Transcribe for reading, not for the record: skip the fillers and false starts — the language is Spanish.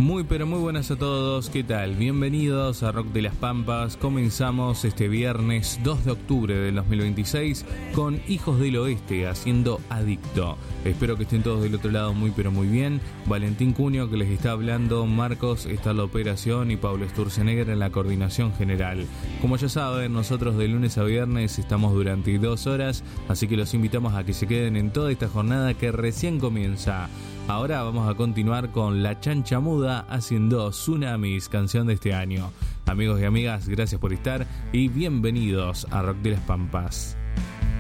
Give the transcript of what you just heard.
Muy pero muy buenas a todos, ¿qué tal? Bienvenidos a Rock de las Pampas. Comenzamos este viernes 2 de octubre del 2026 con Hijos del Oeste haciendo Adicto. Espero que estén todos del otro lado muy pero muy bien. Valentín Cunio que les está hablando, Marcos está en la operación y Pablo Sturzenegger en la coordinación general. Como ya saben, nosotros de lunes a viernes estamos durante 2 horas, así que los invitamos a que se queden en toda esta jornada que recién comienza. Ahora vamos a continuar con La Chancha Muda haciendo Tsunamis, canción de este año. Amigos y amigas, gracias por estar y bienvenidos a Rock de las Pampas.